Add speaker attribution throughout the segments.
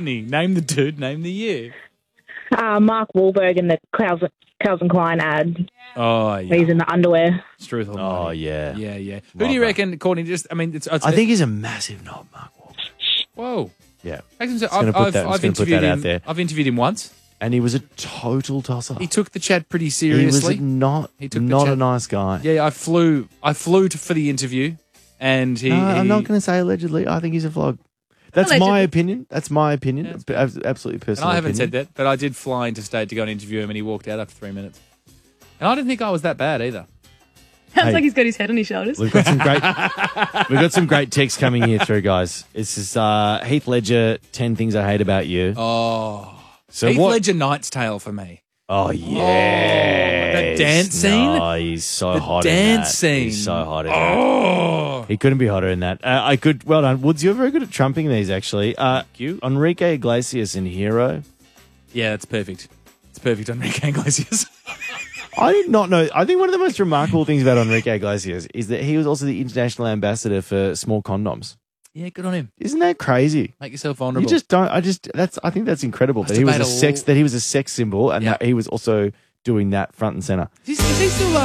Speaker 1: Courtney, name the dude, name the year.
Speaker 2: Mark Wahlberg in the Calvin Klein ad.
Speaker 1: Oh, yeah.
Speaker 2: He's in the underwear.
Speaker 1: Struth
Speaker 3: Oh,
Speaker 1: almighty.
Speaker 3: yeah.
Speaker 1: Yeah, yeah. Who
Speaker 3: Love
Speaker 1: do you
Speaker 3: that.
Speaker 1: reckon, Courtney?
Speaker 3: I think he's a massive knob, Mark Wahlberg.
Speaker 1: Whoa.
Speaker 3: Yeah.
Speaker 1: I've
Speaker 3: gonna put that out there.
Speaker 1: I've interviewed him once.
Speaker 3: And he was a total tosser.
Speaker 1: He took the chat pretty
Speaker 3: He
Speaker 1: seriously.
Speaker 3: was not a nice guy.
Speaker 1: Yeah, I flew for the interview, and he.
Speaker 3: I'm not going to say allegedly. I think he's a flog. That's
Speaker 4: Allegedly.
Speaker 3: my opinion. That's my opinion.
Speaker 1: Yeah,
Speaker 3: Absolutely
Speaker 1: And
Speaker 3: personal.
Speaker 1: I haven't
Speaker 3: opinion.
Speaker 1: said that, but I did fly into state to go and interview him, and he walked out after 3 minutes. And I didn't think I was that bad either.
Speaker 4: Sounds
Speaker 3: Hey.
Speaker 4: like he's got his head on his shoulders.
Speaker 3: We've got some great texts coming here through, guys. This is Heath Ledger. 10 things I hate about you.
Speaker 1: Oh,
Speaker 3: So
Speaker 1: Heath
Speaker 3: what?
Speaker 1: Ledger Knight's Tale for me.
Speaker 3: Oh yeah,
Speaker 1: that dance scene?
Speaker 3: No, he's so
Speaker 1: The
Speaker 3: hot in that.
Speaker 1: dance scene.
Speaker 3: He's so hot in
Speaker 1: Oh,
Speaker 3: that. He couldn't be hotter in that. I could. Well done, Woods. You're very good at trumping these, actually.
Speaker 1: Thank you.
Speaker 3: Enrique Iglesias in Hero.
Speaker 1: Yeah, that's perfect. It's perfect, Enrique Iglesias.
Speaker 3: I did not know. I think one of the most remarkable things about Enrique Iglesias is that he was also the international ambassador for small condoms.
Speaker 1: Yeah, good on him.
Speaker 3: Isn't that crazy?
Speaker 1: Make yourself vulnerable.
Speaker 3: You just don't. I think that's incredible. That he was
Speaker 1: Masturbate
Speaker 3: a sex symbol, and that he was also doing that front and center.
Speaker 1: Is he still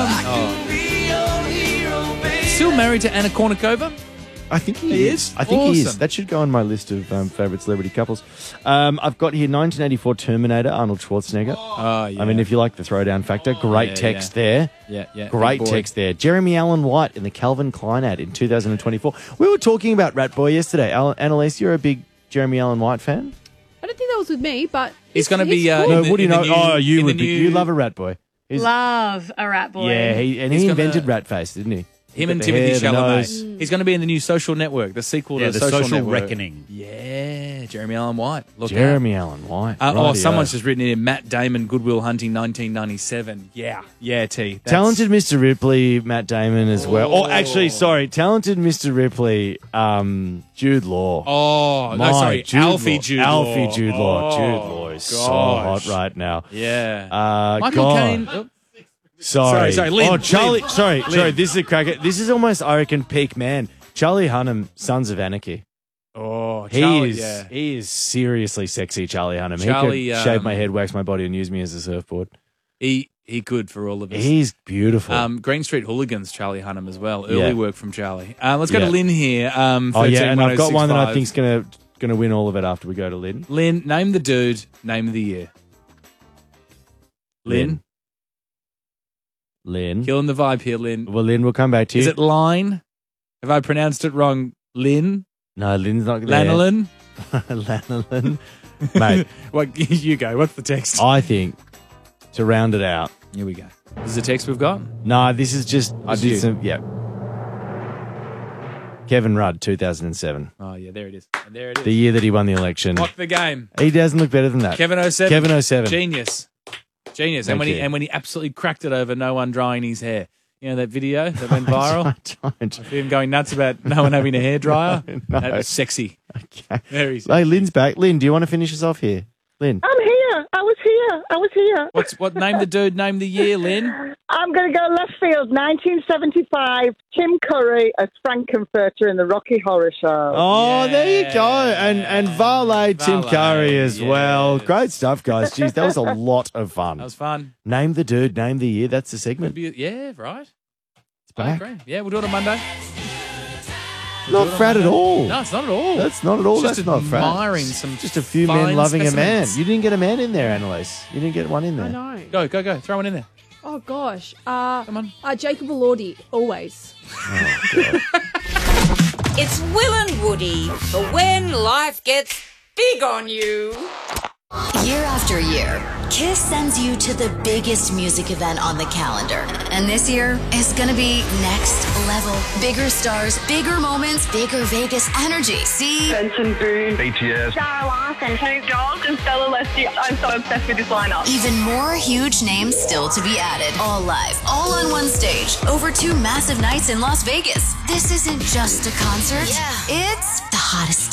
Speaker 1: still married to Anna Kournikova?
Speaker 3: I think he
Speaker 1: He
Speaker 3: is.
Speaker 1: is?
Speaker 3: I think he is.
Speaker 1: Awesome.
Speaker 3: That should go on my list of favorite celebrity couples. I've got here 1984 Terminator, Arnold Schwarzenegger.
Speaker 1: Oh, yeah.
Speaker 3: I mean, if you like the throwdown factor, great
Speaker 1: Yeah,
Speaker 3: text there.
Speaker 1: Yeah.
Speaker 3: Great
Speaker 1: Big boy.
Speaker 3: text there. Jeremy Allen White in the Calvin Klein ad in 2024. We were talking about Rat Boy yesterday. Annalise, you're a big Jeremy Allen White fan?
Speaker 4: I don't think that was with me, but
Speaker 1: He's going to be.
Speaker 4: cool.
Speaker 3: No,
Speaker 1: in the-
Speaker 3: what do you
Speaker 1: in the
Speaker 3: know?
Speaker 1: new-
Speaker 3: Oh, you
Speaker 1: in
Speaker 3: would
Speaker 1: the
Speaker 3: be.
Speaker 1: new-
Speaker 3: You love a Rat Boy. He's-
Speaker 4: love a rat boy.
Speaker 3: Yeah, he
Speaker 1: He's gonna-
Speaker 3: invented Rat Face, didn't he?
Speaker 1: Him
Speaker 3: He's
Speaker 1: and
Speaker 3: got the
Speaker 1: Timothy
Speaker 3: hair, the nose.
Speaker 1: Chalamet. He's going to be in the new Social Network, the sequel
Speaker 5: Yeah,
Speaker 1: to
Speaker 5: the
Speaker 1: Social,
Speaker 5: Social
Speaker 1: Network.
Speaker 5: Reckoning.
Speaker 1: Yeah, Jeremy Allen White. Look
Speaker 3: Jeremy Allen White.
Speaker 1: out.
Speaker 3: Rightio.
Speaker 1: Someone's just written in Matt Damon, Goodwill Hunting, 1997. Yeah, T. That's-
Speaker 3: Talented Mr. Ripley, Matt Damon as well. Oh, actually, sorry. Talented Mr. Ripley, Jude Law.
Speaker 1: Oh, no,
Speaker 3: My
Speaker 1: sorry, Alfie
Speaker 3: Law.
Speaker 1: Jude Law.
Speaker 3: Alfie Jude Law.
Speaker 1: Oh,
Speaker 3: Jude Law is so
Speaker 1: gosh.
Speaker 3: hot right now.
Speaker 1: Yeah. Michael
Speaker 3: God.
Speaker 1: Caine. Oh,
Speaker 3: Sorry.
Speaker 1: Sorry, Lynn,
Speaker 3: Oh, Charlie.
Speaker 1: Lynn.
Speaker 3: Sorry.
Speaker 1: Lynn.
Speaker 3: This is a cracker. This is almost, I reckon, peak man. Charlie Hunnam, Sons of Anarchy.
Speaker 1: Oh,
Speaker 3: He
Speaker 1: Charlie,
Speaker 3: is.
Speaker 1: yeah.
Speaker 3: He is seriously sexy, Charlie Hunnam.
Speaker 1: Charlie,
Speaker 3: he could shave my head, wax my body, and use me as a surfboard.
Speaker 1: He could for all of us.
Speaker 3: He's beautiful.
Speaker 1: Green Street Hooligans, Charlie Hunnam as well. Early
Speaker 3: Yeah.
Speaker 1: work from Charlie. Let's go
Speaker 3: Yeah.
Speaker 1: to Lynn here.
Speaker 3: Oh yeah, and I've got one that I
Speaker 1: 131065.
Speaker 3: think's gonna win all of it after we go to Lynn.
Speaker 1: Lynn, name the dude, name the year. Lynn. Killing the vibe here, Lynn.
Speaker 3: Well, Lynn, we'll come back to you.
Speaker 1: Is it Line? Have I pronounced it wrong? Lynn?
Speaker 3: No, Lynn's not there.
Speaker 1: Lanolin?
Speaker 3: Lanolin. Mate,
Speaker 1: What, you go. What's the text?
Speaker 3: I think to round it out.
Speaker 1: Here we go. This is the text we've got?
Speaker 3: No, this is just I
Speaker 1: Just
Speaker 3: did
Speaker 1: you.
Speaker 3: some. Yeah. Kevin Rudd, 2007,
Speaker 1: Oh, yeah, there it is. And there it is.
Speaker 3: the year that he won the election.
Speaker 1: Lock the game.
Speaker 3: He doesn't look better than that.
Speaker 1: Kevin 07.
Speaker 3: Kevin 07.
Speaker 1: Genius. And
Speaker 3: Thank
Speaker 1: when
Speaker 3: you.
Speaker 1: he absolutely cracked it over no one drying his hair. You know that video that went viral?
Speaker 3: I don't.
Speaker 1: Of him going nuts about no one having a hairdryer?
Speaker 3: No.
Speaker 1: That was sexy.
Speaker 3: Okay.
Speaker 1: Very sexy.
Speaker 3: Hey, Lynn's back. Lynn, do you want to finish us off here? Lynn.
Speaker 2: I'm here. I was here.
Speaker 1: What name the dude, name the year, Lynn?
Speaker 2: I'm going to go left field, 1975, Tim Curry as Frankenfurter in the Rocky Horror Show.
Speaker 3: Oh, there you go. And Valet Tim
Speaker 1: Valet,
Speaker 3: Curry as well.
Speaker 1: yes.
Speaker 3: Great stuff, guys. Jeez, that was a lot of fun.
Speaker 1: That was fun.
Speaker 3: Name the dude, name the year. That's the segment.
Speaker 1: Yeah, right.
Speaker 3: It's back.
Speaker 1: I agree. Yeah, we'll do it on Monday.
Speaker 3: Not frat at all.
Speaker 1: No, it's not at all.
Speaker 3: That's not at all.
Speaker 1: Just
Speaker 3: That's not frat.
Speaker 1: admiring some
Speaker 3: Just a few
Speaker 1: fine
Speaker 3: men loving a man.
Speaker 1: specimens.
Speaker 3: You didn't get a man in there, Annalise. You didn't get one in
Speaker 4: I
Speaker 3: there.
Speaker 4: know.
Speaker 1: Go. Throw one in there.
Speaker 4: Oh gosh.
Speaker 1: Come on.
Speaker 4: Jacob Elordi, always.
Speaker 6: It's Will and Woody for when life gets big on you.
Speaker 7: Year after year, KISS sends you to the biggest music event on the calendar. And this year is gonna be next level. Bigger stars, bigger moments, bigger Vegas energy. See?
Speaker 8: Benson Boone,
Speaker 9: BTS,
Speaker 8: Sarah Larson, Snoop Dogg, and Stella Leslie. I'm so obsessed with this lineup.
Speaker 7: Even more huge names still to be added. All live, all on one stage, over 2 massive nights in Las Vegas. This isn't just a concert. Yeah. It's the hottest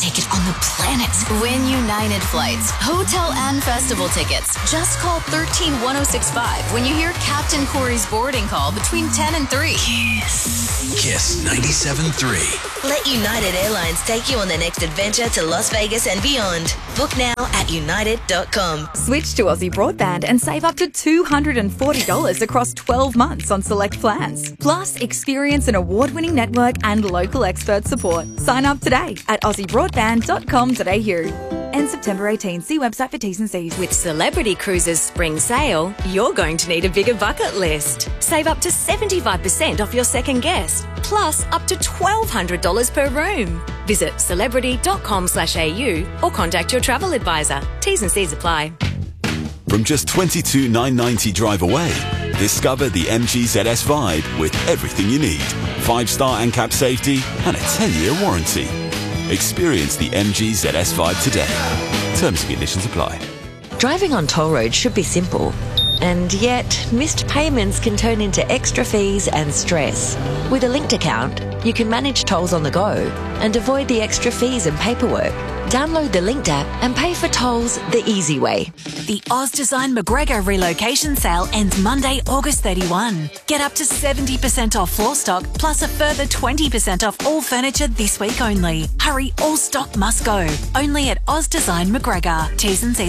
Speaker 7: ticket on the planet. Win United Flights, hotel and festival tickets. Just call 131065 when you hear Captain Corey's boarding call between 10 and 3.
Speaker 5: Kiss 97.3.
Speaker 9: Let United Airlines take you on the next adventure to Las Vegas and beyond. Book now at united.com.
Speaker 10: Switch to Aussie Broadband and save up to $240 across 12 months on select plans. Plus, experience an award-winning network and local expert support. Sign up today at aussiebroadband.com.au. End September 18. See website for T's and C's.
Speaker 6: With Celebrity Cruises Spring Sale, you're going to need a bigger bucket list. Save up to 75% off your second guest, plus up to $1,200 per room. Visit celebrity.com.au or contact your travel advisor. T's and C's apply.
Speaker 5: From just $22,990 drive away, discover the MG ZS Vibe with everything you need. 5-star ANCAP safety and a 10-year warranty. Experience the MG ZS Vibe today. Terms and conditions apply.
Speaker 9: Driving on toll roads should be simple. And yet, missed payments can turn into extra fees and stress. With a linked account, you can manage tolls on the go and avoid the extra fees and paperwork. Download the Linked app and pay for tolls the easy way.
Speaker 11: The Ozdesign McGregor relocation sale ends Monday, August 31. Get up to 70% off floor stock, plus a further 20% off all furniture this week only. Hurry, all stock must go. Only at Ozdesign McGregor. T's and C's